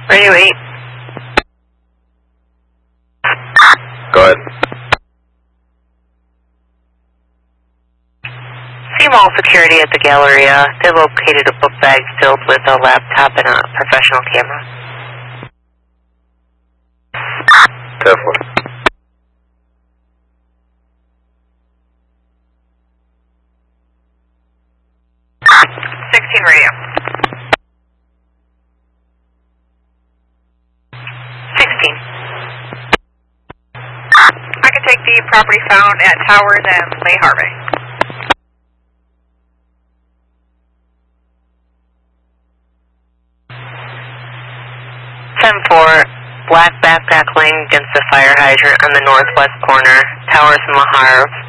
Radio 8. Go ahead. C-Mall security at the Galleria. They located a book bag filled with a laptop and a professional camera. 10-4. Radio. 16. I can take the property found at Towers and Lay Harvey. Black backpack laying against the fire hydrant on the northwest corner, Towers and Maharv.